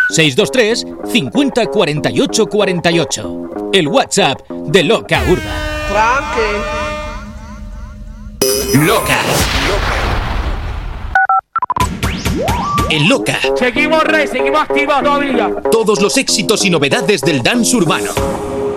623 50 48 48. El WhatsApp de Loca Urban. Loca. En Loca. Seguimos activos todavía. Todos los éxitos y novedades del dance urbano.